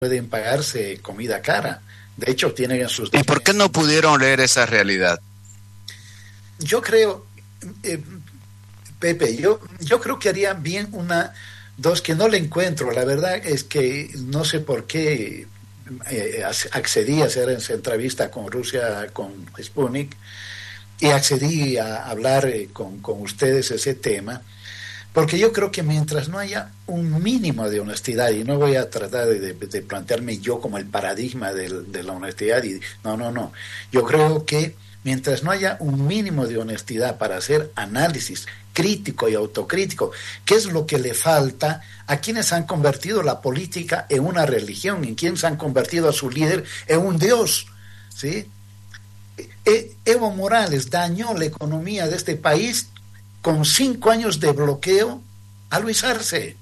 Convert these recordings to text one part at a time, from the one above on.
pueden pagarse comida cara. De hecho, tienen en sus... ¿Y por qué no pudieron leer esa realidad? Yo creo, Pepe, yo creo que haría bien dos que no le encuentro. La verdad es que no sé por qué accedí a hacer esa entrevista con Rusia, con Sputnik, y accedí a hablar con ustedes ese tema, porque yo creo que mientras no haya un mínimo de honestidad, y no voy a tratar de plantearme yo como el paradigma de la honestidad, no, yo creo que mientras no haya un mínimo de honestidad para hacer análisis crítico y autocrítico, ¿qué es lo que le falta a quienes han convertido la política en una religión, en quienes han convertido a su líder en un dios? ¿Sí? Evo Morales dañó la economía de este país con 5 años de bloqueo a Luis Arce.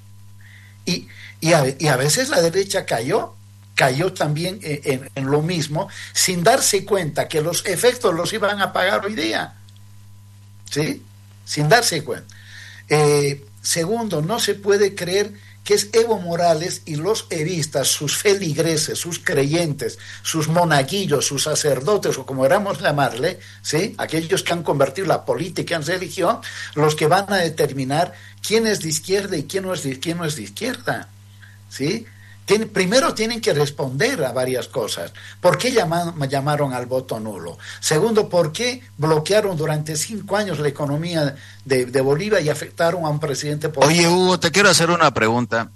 Y a veces la derecha cayó también en lo mismo, sin darse cuenta que los efectos los iban a pagar hoy día. ¿Sí? Sin darse cuenta. Segundo, no se puede creer que es Evo Morales y los evistas, sus feligreses, sus creyentes, sus monaguillos, sus sacerdotes, o como queramos llamarle, ¿sí?, aquellos que han convertido la política en religión, los que van a determinar quién es de izquierda y quién no es de izquierda, ¿sí? Primero tienen que responder a varias cosas. ¿Por qué llamaron al voto nulo? Segundo, ¿por qué bloquearon durante 5 años la economía de Bolivia y afectaron a un presidente político? Oye, Hugo, te quiero hacer una pregunta.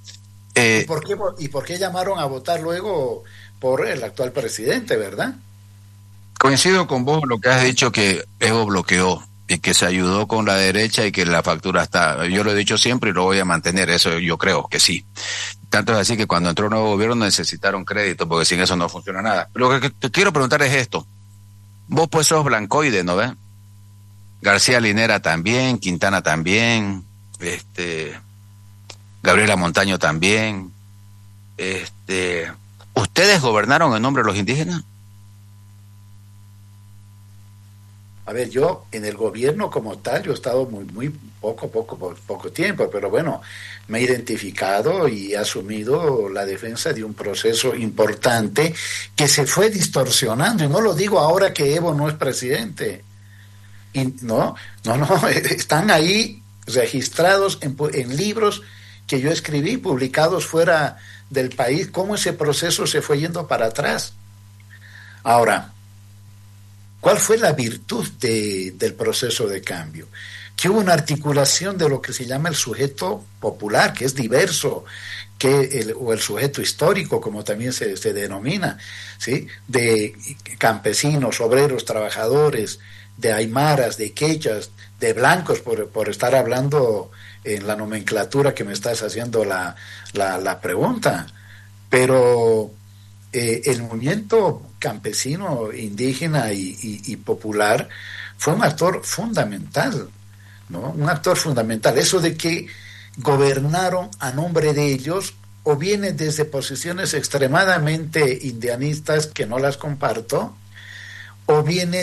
¿Y por qué llamaron a votar luego por el actual presidente, verdad? Coincido con vos en lo que has dicho, que Evo bloqueó y que se ayudó con la derecha y que la factura está. Yo lo he dicho siempre y lo voy a mantener, eso yo creo que sí. Tanto es así que cuando entró un nuevo gobierno necesitaron crédito, porque sin eso no funciona nada. Pero lo que te quiero preguntar es esto. Vos pues sos blancoide, ¿no ves? García Linera también, Quintana también, Gabriela Montaño también. ¿Ustedes gobernaron en nombre de los indígenas? A ver, yo en el gobierno como tal, yo he estado muy poco tiempo, pero bueno, me he identificado y he asumido la defensa de un proceso importante que se fue distorsionando, y no lo digo ahora que Evo no es presidente. Y no, están ahí registrados en libros que yo escribí, publicados fuera del país, cómo ese proceso se fue yendo para atrás. Ahora, ¿cuál fue la virtud del proceso de cambio? Que hubo una articulación de lo que se llama el sujeto popular, que es diverso, o el sujeto histórico, como también se denomina, ¿sí?, de campesinos, obreros, trabajadores, de aymaras, de quechas, de blancos, por estar hablando en la nomenclatura que me estás haciendo la pregunta. Pero el movimiento campesino, indígena y popular fue un actor fundamental, ¿no? Un actor fundamental. Eso de que gobernaron a nombre de ellos o viene desde posiciones extremadamente indianistas, que no las comparto, o viene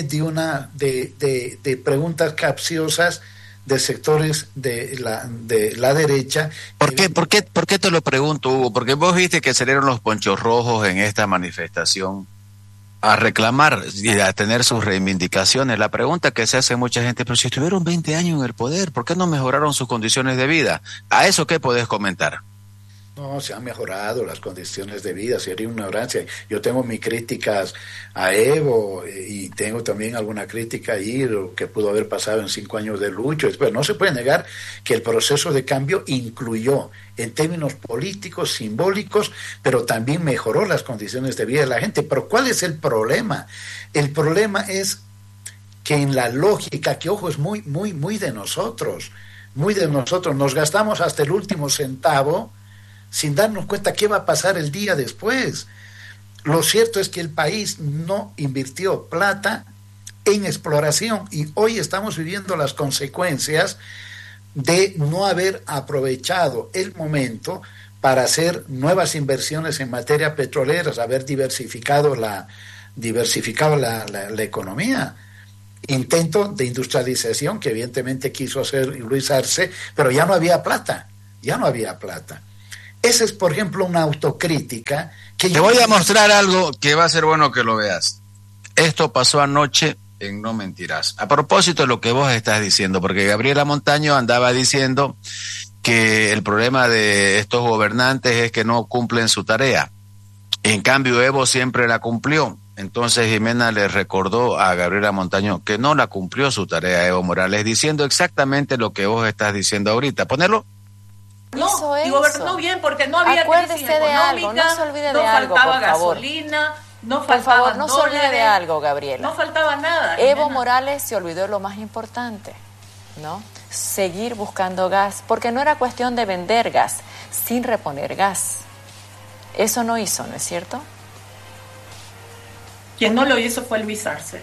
de preguntas capciosas de sectores de la derecha. ¿Por qué te lo pregunto, Hugo? Porque vos viste que salieron los ponchos rojos en esta manifestación a reclamar y a tener sus reivindicaciones. La pregunta que se hace mucha gente: pero si estuvieron 20 años en el poder, ¿por qué no mejoraron sus condiciones de vida? ¿A eso qué podés comentar? No, se han mejorado las condiciones de vida, sería una ignorancia. Yo tengo mis críticas a Evo y tengo también alguna crítica ahí, lo que pudo haber pasado en 5 años de lucha. Pero no se puede negar que el proceso de cambio incluyó, en términos políticos, simbólicos, pero también mejoró las condiciones de vida de la gente. Pero ¿cuál es el problema? El problema es que en la lógica, que ojo, es muy de nosotros, nos gastamos hasta el último centavo, sin darnos cuenta qué va a pasar el día después. Lo cierto es que el país no invirtió plata en exploración y hoy estamos viviendo las consecuencias de no haber aprovechado el momento para hacer nuevas inversiones en materia petrolera, haber diversificado la economía. Intento de industrialización que evidentemente quiso hacer Luis Arce, pero ya no había plata. Esa es, por ejemplo, una autocrítica que Te voy a mostrar algo que va a ser bueno que lo veas. Esto pasó anoche en No Mentirás. A propósito de lo que vos estás diciendo, porque Gabriela Montaño andaba diciendo que el problema de estos gobernantes es que no cumplen su tarea. En cambio, Evo siempre la cumplió. Entonces Jimena le recordó a Gabriela Montaño que no la cumplió su tarea Evo Morales, diciendo exactamente lo que vos estás diciendo ahorita. Ponelo. No, y gobernó bien porque no había crisis económica, de algo, no se olvide de algo, faltaba por favor. gasolina, no por faltaban favor, no dólares, se olvide de algo, Gabriela. No faltaba nada. Evo Jimena Morales se olvidó de lo más importante, ¿no? Seguir buscando gas, porque no era cuestión de vender gas, sin reponer gas. Eso no hizo, ¿no es cierto? Quien no lo hizo fue Luis Arce.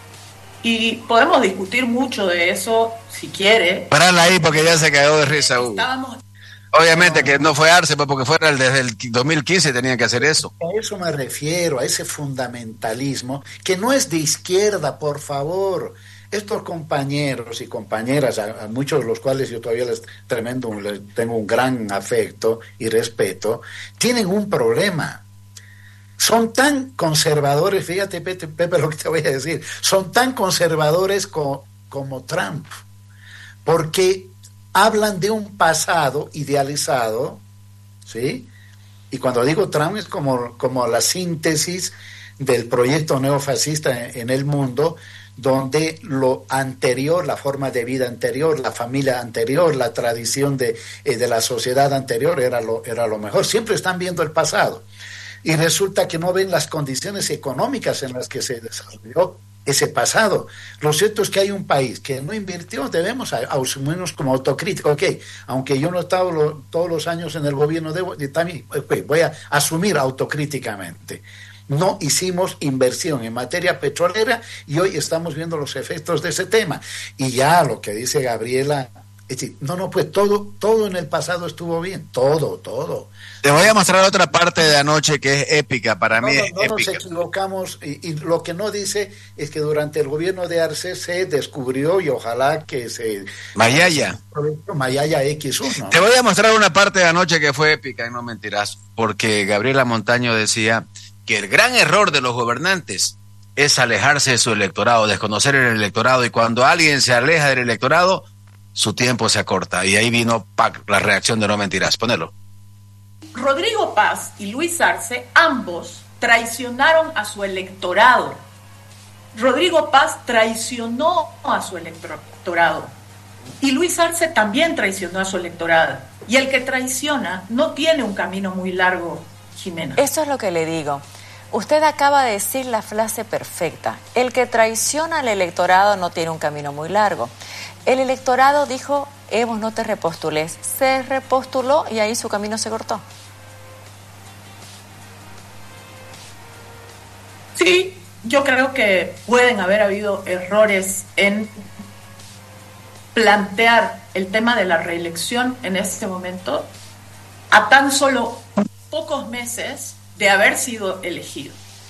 Y podemos discutir mucho de eso, si quiere. Parala ahí porque ya se cagó de risa, Hugo. Estábamos... Obviamente que no fue Arce, pues porque fuera desde el 2015 tenían que hacer eso. A eso me refiero, a ese fundamentalismo, que no es de izquierda, por favor. Estos compañeros y compañeras, a muchos de los cuales yo todavía les tengo un gran afecto y respeto, tienen un problema. Son tan conservadores, fíjate, Pepe, lo que te voy a decir, son tan conservadores como Trump, porque hablan de un pasado idealizado, ¿sí? Y cuando digo Trump es como la síntesis del proyecto neofascista en el mundo, donde lo anterior, la forma de vida anterior, la familia anterior, la tradición de la sociedad anterior era lo mejor. Siempre están viendo el pasado. Y resulta que no ven las condiciones económicas en las que se desarrolló ese pasado. Lo cierto es que hay un país que no invirtió, debemos asumirnos como autocrítico, aunque yo no he estado todos los años en el gobierno también voy a asumir autocríticamente. No hicimos inversión en materia petrolera y hoy estamos viendo los efectos de ese tema. Y ya lo que dice Gabriela, es decir, pues todo en el pasado estuvo bien, todo. Te voy a mostrar otra parte de anoche que es épica, para mí es épica. Nos equivocamos y lo que no dice es que durante el gobierno de Arce se descubrió y ojalá que se... Mayaya X1. Te voy a mostrar una parte de anoche que fue épica y no mentirás, porque Gabriela Montaño decía que el gran error de los gobernantes es alejarse de su electorado, desconocer el electorado, y cuando alguien se aleja del electorado, su tiempo se acorta. Y ahí vino la reacción de No Mentirás. Ponelo. Rodrigo Paz y Luis Arce, ambos traicionaron a su electorado. Rodrigo Paz traicionó a su electorado. Y Luis Arce también traicionó a su electorado. Y el que traiciona no tiene un camino muy largo, Jimena. Eso es lo que le digo. Usted acaba de decir la frase perfecta. El que traiciona al electorado no tiene un camino muy largo. El electorado dijo, Evo, no te repostules. Se repostuló y ahí su camino se cortó. Sí, yo creo que pueden haber habido errores en plantear el tema de la reelección en este momento a tan solo pocos meses de haber sido elegido.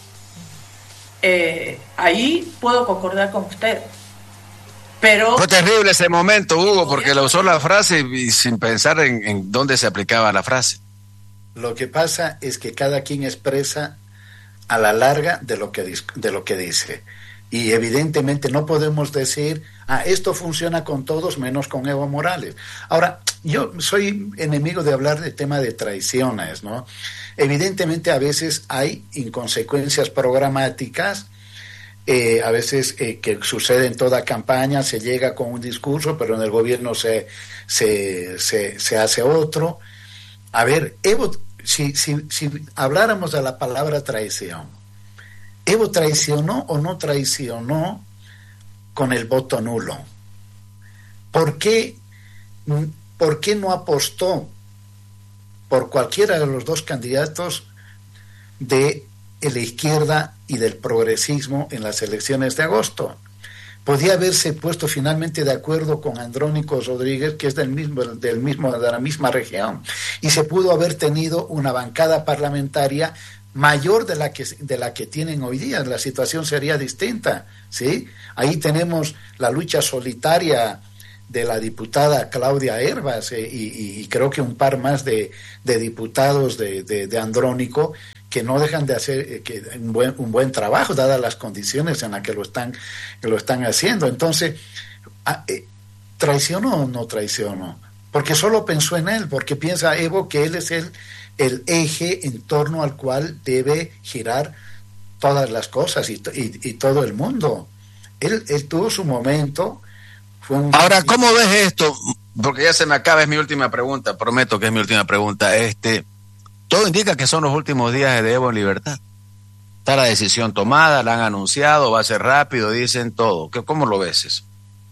Ahí puedo concordar con usted. Pero fue terrible ese momento, Hugo, porque le usó la frase y sin pensar en dónde se aplicaba la frase. Lo que pasa es que cada quien expresa a la larga de lo que dice. Y evidentemente no podemos decir, esto funciona con todos menos con Evo Morales. Ahora, yo soy enemigo de hablar del tema de traiciones, ¿no? Evidentemente a veces hay inconsecuencias programáticas, a veces que sucede en toda campaña, se llega con un discurso, pero en el gobierno se hace otro. A ver, Evo, si habláramos de la palabra traición, ¿Evo traicionó o no traicionó con el voto nulo? ¿Por qué no apostó por cualquiera de los dos candidatos de la izquierda y del progresismo en las elecciones de agosto? Podía haberse puesto finalmente de acuerdo con Andrónico Rodríguez, que es de la misma región, y se pudo haber tenido una bancada parlamentaria mayor de la que tienen hoy día. La situación sería distinta, ¿sí? Ahí tenemos la lucha solitaria de la diputada Claudia Hervas y creo que un par más de diputados de Andrónico, que no dejan de hacer un buen trabajo, dadas las condiciones en las que lo están haciendo. Entonces, ¿traicionó o no traicionó? Porque solo pensó en él, porque piensa Evo que él es el eje en torno al cual debe girar todas las cosas y todo el mundo. Él tuvo su momento. Ahora, ¿cómo ves esto? Porque ya se me acaba, es mi última pregunta, prometo que es mi última pregunta. Todo indica que son los últimos días de Evo en libertad. Está la decisión tomada, la han anunciado, va a ser rápido, dicen todo. ¿Cómo lo ves eso?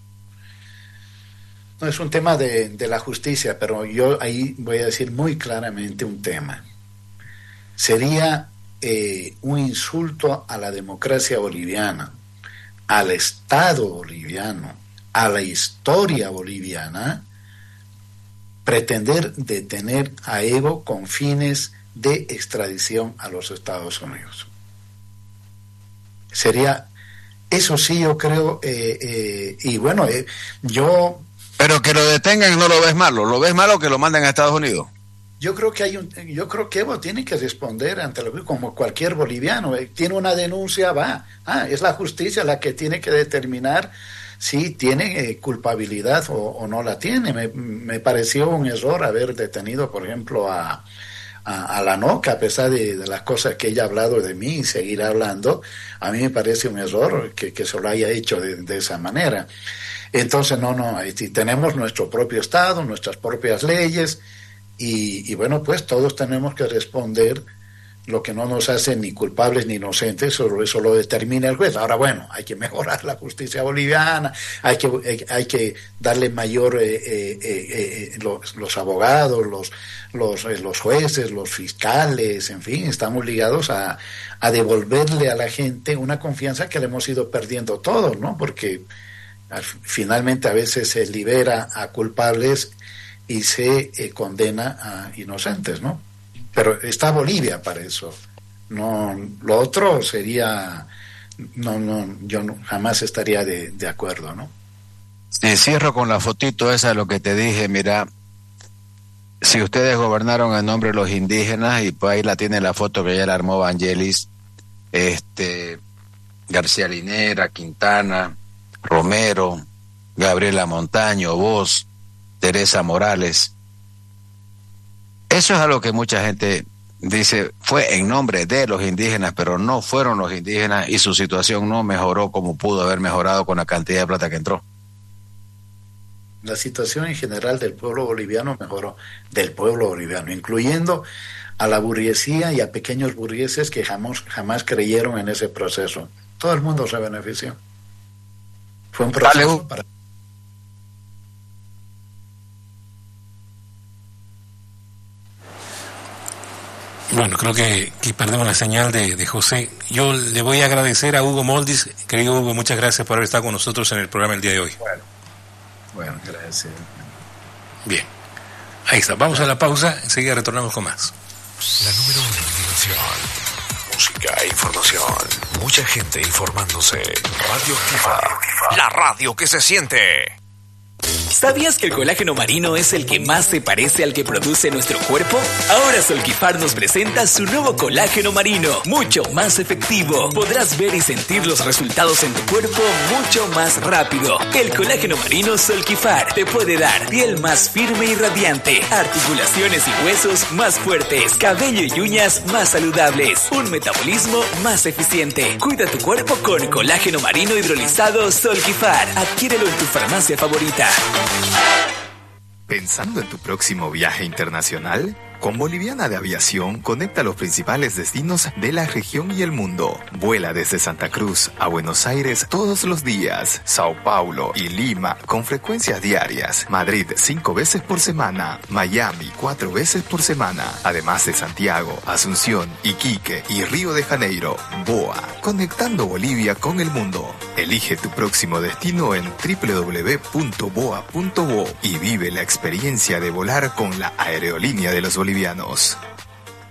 No es un tema de la justicia, pero yo ahí voy a decir muy claramente un tema. Sería un insulto a la democracia boliviana, al Estado boliviano, a la historia boliviana, pretender detener a Evo con fines de extradición a los Estados Unidos. Sería, eso sí, yo creo, y bueno, yo... Pero que lo detengan no lo ves malo, ¿lo ves malo que lo manden a Estados Unidos? Yo creo que Evo tiene que responder ante lo como cualquier boliviano. Tiene una denuncia, va. Es la justicia la que tiene que determinar si tiene culpabilidad o no la tiene. Me pareció un error haber detenido, por ejemplo, a la NOCA, a pesar de las cosas que ella ha hablado de mí y seguirá hablando. A mí me parece un error que se lo haya hecho de esa manera. Entonces, si tenemos nuestro propio Estado, nuestras propias leyes, y bueno, pues todos tenemos que responder. Lo que no nos hace ni culpables ni inocentes, eso lo determina el juez. Ahora, bueno, hay que mejorar la justicia boliviana, hay que darle mayor, los abogados, los jueces, los fiscales, en fin, estamos ligados a devolverle a la gente una confianza que le hemos ido perdiendo todos, ¿no? Porque finalmente a veces se libera a culpables y se condena a inocentes, ¿no? Pero está Bolivia para eso. No, lo otro sería, yo jamás estaría de acuerdo, ¿no? Sí, cierro con la fotito esa de lo que te dije. Mira, si ustedes gobernaron en nombre de los indígenas, y pues ahí la tiene la foto que ya la armó Vangelis, García Linera, Quintana, Romero, Gabriela Montaño, vos, Teresa Morales. Eso es algo que mucha gente dice, fue en nombre de los indígenas, pero no fueron los indígenas y su situación no mejoró como pudo haber mejorado con la cantidad de plata que entró. La situación en general del pueblo boliviano mejoró, del pueblo boliviano, incluyendo a la burguesía y a pequeños burgueses que jamás creyeron en ese proceso. Todo el mundo se benefició. Fue un proceso para... Bueno, creo que perdemos la señal de José. Yo le voy a agradecer a Hugo Moldis. Querido Hugo, muchas gracias por haber estado con nosotros en el programa el día de hoy. Bueno, gracias. Bien, ahí está. Vamos a la pausa, enseguida retornamos con más. La número 1 en diversión, música e información. Mucha gente informándose. Radio Activa, la radio que se siente. ¿Sabías que el colágeno marino es el que más se parece al que produce nuestro cuerpo? Ahora Solquifar nos presenta su nuevo colágeno marino, mucho más efectivo. Podrás ver y sentir los resultados en tu cuerpo mucho más rápido. El colágeno marino Solquifar te puede dar piel más firme y radiante, articulaciones y huesos más fuertes, cabello y uñas más saludables, un metabolismo más eficiente. Cuida tu cuerpo con colágeno marino hidrolizado Solquifar. Adquiérelo en tu farmacia favorita. ¿Pensando en tu próximo viaje internacional? Con Boliviana de Aviación conecta los principales destinos de la región y el mundo. Vuela desde Santa Cruz a Buenos Aires todos los días, Sao Paulo y Lima con frecuencias diarias, Madrid 5 veces por semana, Miami 4 veces por semana, además de Santiago, Asunción, Iquique y Río de Janeiro. BOA, conectando Bolivia con el mundo. Elige tu próximo destino en www.boa.bo y vive la experiencia de volar con la aerolínea de los bolivianos.